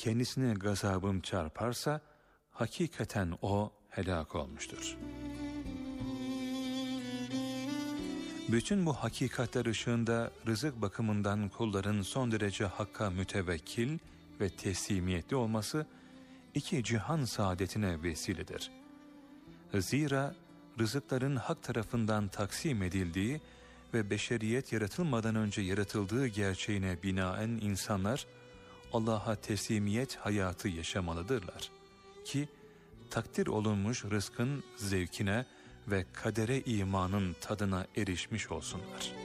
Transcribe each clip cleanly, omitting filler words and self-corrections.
kendisine gazabım çarparsa hakikaten o helak olmuştur. Bütün bu hakikatler ışığında rızık bakımından kulların son derece hakka mütevekkil ve teslimiyetli olması iki cihan saadetine vesiledir. Zira rızıkların hak tarafından taksim edildiği ve beşeriyet yaratılmadan önce yaratıldığı gerçeğine binaen insanlar Allah'a teslimiyet hayatı yaşamalıdırlar ki takdir olunmuş rızkın zevkine ve kadere imanın tadına erişmiş olsunlar.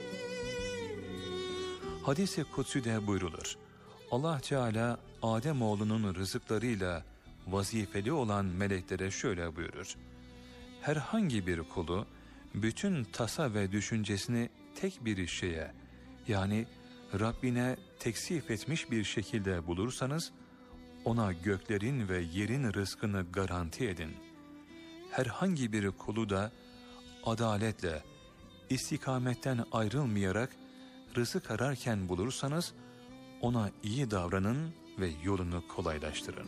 Hadis-i Kutsi'de buyrulur. Allah Teala Ademoğlunun rızıklarıyla vazifeli olan meleklere şöyle buyurur: herhangi bir kulu bütün tasa ve düşüncesini tek bir şeye, yani Rabbine teksif etmiş bir şekilde bulursanız ona göklerin ve yerin rızkını garanti edin. Herhangi bir kulu da adaletle, istikametten ayrılmayarak rızık ararken bulursanız ona iyi davranın ve yolunu kolaylaştırın.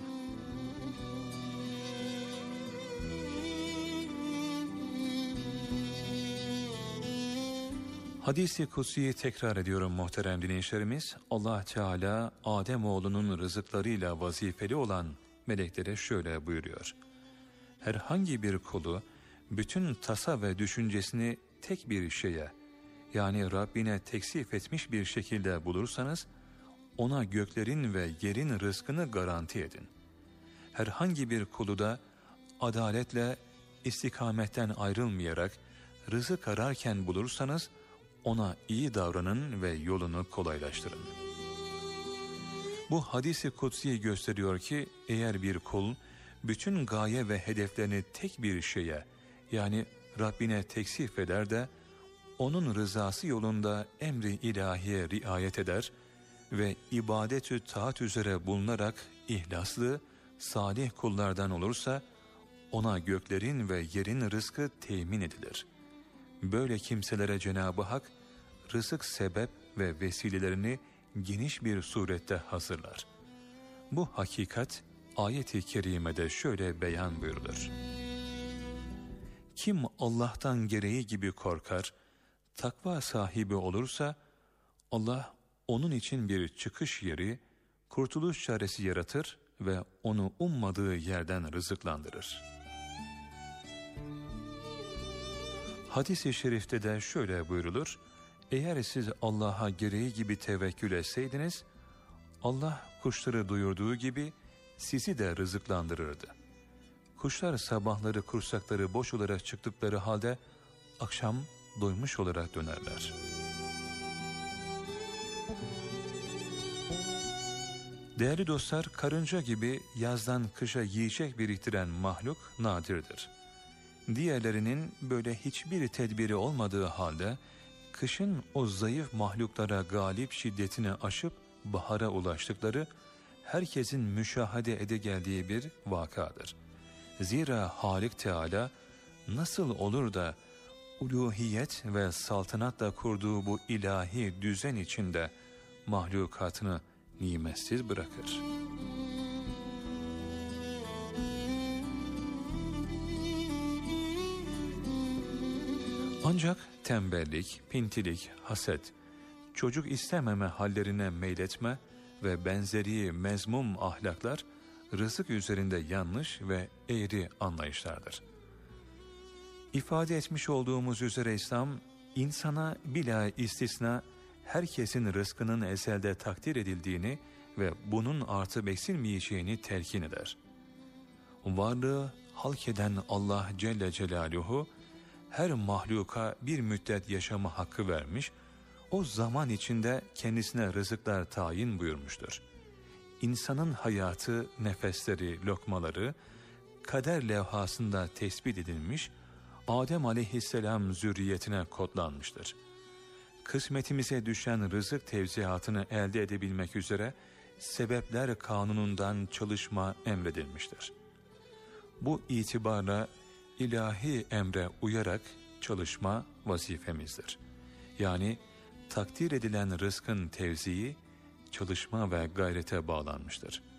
Hadis-i Kutsi'yi tekrar ediyorum muhterem dinleyicilerimiz. Allah Teala Ademoğlunun rızıklarıyla vazifeli olan meleklere şöyle buyuruyor: herhangi bir kulu bütün tasa ve düşüncesini tek bir şeye, yani Rabbine teksif etmiş bir şekilde bulursanız ona göklerin ve yerin rızkını garanti edin. Herhangi bir kulu da adaletle, istikametten ayrılmayarak rızık ararken bulursanız ona iyi davranın ve yolunu kolaylaştırın. Bu hadis-i kutsi gösteriyor ki eğer bir kul bütün gaye ve hedeflerini tek bir şeye, yani Rabbine teksif eder de onun rızası yolunda emri ilahiye riayet eder ve ibadet-ü taat üzere bulunarak ihlaslı, salih kullardan olursa ona göklerin ve yerin rızkı temin edilir. Böyle kimselere Cenab-ı Hak rızık sebep ve vesilelerini geniş bir surette hazırlar. Bu hakikat ayet-i kerimede şöyle beyan buyurulur: kim Allah'tan gereği gibi korkar, takva sahibi olursa Allah onun için bir çıkış yeri, kurtuluş çaresi yaratır ve onu ummadığı yerden rızıklandırır. Hadis-i şerifte de şöyle buyrulur: eğer siz Allah'a gereği gibi tevekkül etseydiniz, Allah kuşları duyurduğu gibi sizi de rızıklandırırdı. Kuşlar sabahları kursakları boş olarak çıktıkları halde akşam doymuş olarak dönerler. Değerli dostlar, karınca gibi yazdan kışa yiyecek biriktiren mahluk nadirdir. Diğerlerinin böyle hiçbir tedbiri olmadığı halde kışın o zayıf mahluklara galip şiddetini aşıp bahara ulaştıkları herkesin müşahede ede geldiği bir vakadır. Zira Halik Teala nasıl olur da uluhiyet ve saltanatla kurduğu bu ilahi düzen içinde mahlukatını nimetsiz bırakır? Ancak tembellik, pintilik, haset, çocuk istememe hallerine meyletme ve benzeri mezmum ahlaklar rızık üzerinde yanlış ve eğri anlayışlardır. İfade etmiş olduğumuz üzere İslam, insana bila istisna herkesin rızkının ezelde takdir edildiğini ve bunun artıp eksilmeyeceğini telkin eder. Varlığı halk eden Allah Celle Celaluhu, her mahluka bir müddet yaşama hakkı vermiş, o zaman içinde kendisine rızıklar tayin buyurmuştur. İnsanın hayatı, nefesleri, lokmaları kader levhasında tespit edilmiş, Adem aleyhisselam zürriyetine kodlanmıştır. Kısmetimize düşen rızık tevziatını elde edebilmek üzere sebepler kanunundan çalışma emredilmiştir. Bu itibarla ilahi emre uyarak çalışma vazifemizdir. Yani takdir edilen rızkın tevzii çalışma ve gayrete bağlanmıştır.